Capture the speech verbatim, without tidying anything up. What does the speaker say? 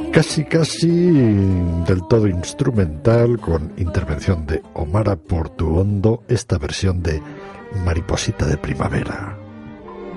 Casi, casi del todo instrumental, con intervención de Omar Portuondo, esta versión de Mariposita de Primavera.